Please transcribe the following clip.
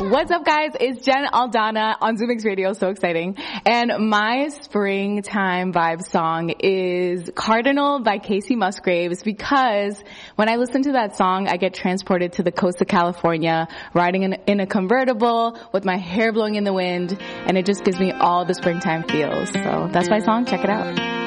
What's up, guys? It's Jen Aldana on Zoom Mix Radio. So exciting. And my springtime vibe song is Cardinal by Casey Musgraves, because when I listen to that song, I get transported to the coast of California, riding in a convertible with my hair blowing in the wind, and it just gives me all the springtime feels. So that's my song. Check it out.